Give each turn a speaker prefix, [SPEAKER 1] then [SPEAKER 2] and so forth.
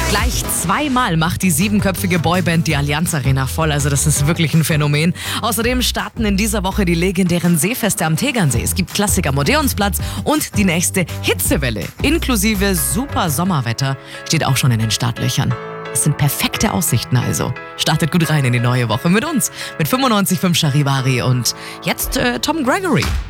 [SPEAKER 1] Gleich zweimal macht die siebenköpfige Boyband die Allianz Arena voll. Also das ist wirklich ein Phänomen. Außerdem starten in dieser Woche die legendären Seefeste am Tegernsee. Es gibt Klassiker am Odeonsplatz und die nächste Hitzewelle inklusive super Sommerwetter steht auch schon in den Startlöchern. Es sind perfekte Aussichten also. Startet gut rein in die neue Woche mit uns. Mit 95.5 Charivari und jetzt Tom Gregory.